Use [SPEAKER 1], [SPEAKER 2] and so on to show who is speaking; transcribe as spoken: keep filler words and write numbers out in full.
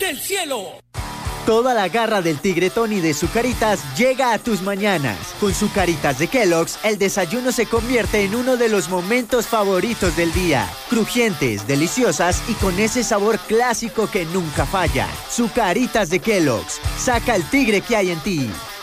[SPEAKER 1] del cielo.
[SPEAKER 2] Toda la garra del tigre Tony de Zucaritas llega a tus mañanas. Con Zucaritas de Kellogg's, el desayuno se convierte en uno de los momentos favoritos del día. Crujientes, deliciosas y con ese sabor clásico que nunca falla. Zucaritas de Kellogg's. Saca el tigre que hay en ti.